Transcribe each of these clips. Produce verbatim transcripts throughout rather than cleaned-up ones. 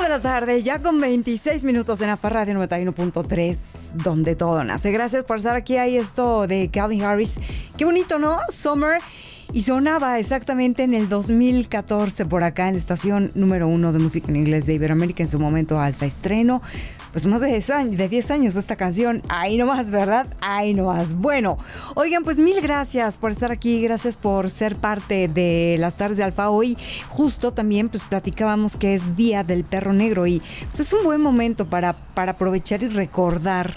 la tarde, ya con veintiséis minutos en A F A Radio noventa y uno punto tres, donde todo nace. Gracias por estar aquí. Hay esto de Calvin Harris. Qué bonito, ¿no? Summer. Y sonaba exactamente en el dos mil catorce por acá en la estación número uno de música en inglés de Iberoamérica, en su momento alta estreno. Pues más de diez años, de diez años esta canción. Ahí nomás, ¿verdad? Ahí nomás. Bueno, oigan, pues mil gracias por estar aquí. Gracias por ser parte de las tardes de Alfa. Hoy justo también pues platicábamos que es Día del Perro Negro y pues es un buen momento para, para aprovechar y recordar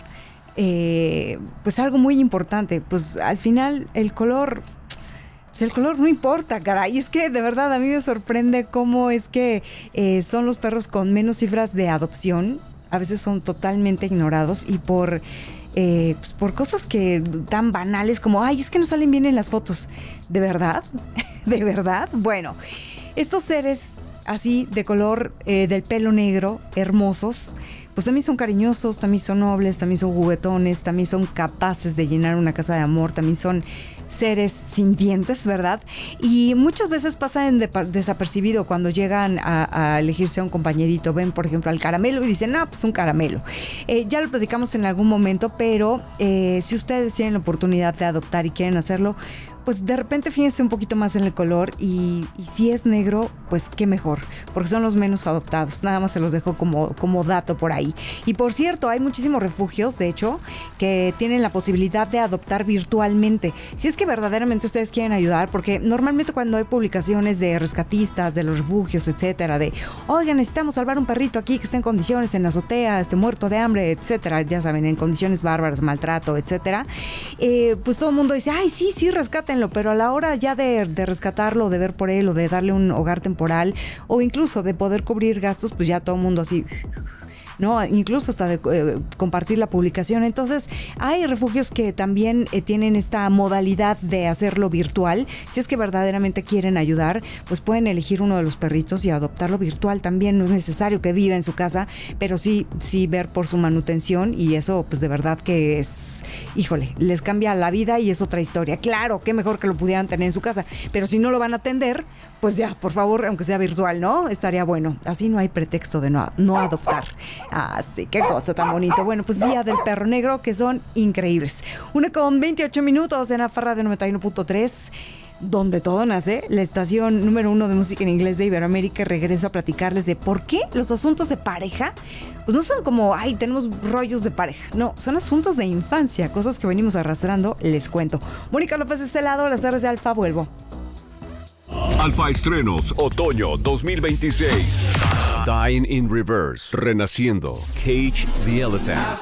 eh, pues algo muy importante. Pues al final el color... Pues el color no importa, caray. Es que de verdad a mí me sorprende cómo es que eh, son los perros con menos cifras de adopción. A veces son totalmente ignorados y por, eh, pues por cosas que tan banales como, ay, es que no salen bien en las fotos. ¿De verdad? ¿De verdad? Bueno, estos seres así de color eh, del pelo negro, hermosos, pues también son cariñosos, también son nobles, también son juguetones, también son capaces de llenar una casa de amor, también son seres sintientes, ¿verdad? Y muchas veces pasan de, desapercibido cuando llegan a, a elegirse a un compañerito. Ven, por ejemplo, al caramelo y dicen, no, pues un caramelo. Eh, ya lo platicamos en algún momento, pero eh, si ustedes tienen la oportunidad de adoptar y quieren hacerlo, pues de repente fíjense un poquito más en el color y, y si es negro, pues qué mejor, porque son los menos adoptados. Nada más se los dejo como, como dato por ahí. Y por cierto, hay muchísimos refugios, de hecho, que tienen la posibilidad de adoptar virtualmente. Si es que verdaderamente ustedes quieren ayudar, porque normalmente cuando hay publicaciones de rescatistas, de los refugios, etcétera, de, oigan, necesitamos salvar un perrito aquí que está en condiciones, en la azotea, esté muerto de hambre, etcétera, ya saben, en condiciones bárbaras, maltrato, etcétera, eh, pues todo el mundo dice, ay, sí, sí, rescaten. Pero a la hora ya de, de rescatarlo, de ver por él o de darle un hogar temporal o incluso de poder cubrir gastos, pues ya todo el mundo así... ¿no? Incluso hasta de eh, compartir la publicación. Entonces, hay refugios que también eh, tienen esta modalidad de hacerlo virtual. Si es que verdaderamente quieren ayudar, pues pueden elegir uno de los perritos y adoptarlo virtual también. No es necesario que viva en su casa, pero sí, sí ver por su manutención y eso, pues de verdad que es, híjole, les cambia la vida y es otra historia. Claro, qué mejor que lo pudieran tener en su casa, pero si no lo van a atender, pues ya, por favor, aunque sea virtual, ¿no? Estaría bueno. Así no hay pretexto de no, no adoptar. Ah, sí, qué cosa tan bonito. Bueno, pues Día del Perro Negro, que son increíbles. Una con veintiocho minutos en A F A Radio noventa y uno punto tres, donde todo nace, la estación número uno de música en inglés de Iberoamérica. Regreso a platicarles de por qué los asuntos de pareja, pues no son como, ay, tenemos rollos de pareja. No, son asuntos de infancia, cosas que venimos arrastrando, les cuento. Mónica López de este lado, las tardes de Alfa, vuelvo. Alfa Estrenos, otoño dos mil veintiséis. Dying in Reverse, Renaciendo, Cage the Elephant.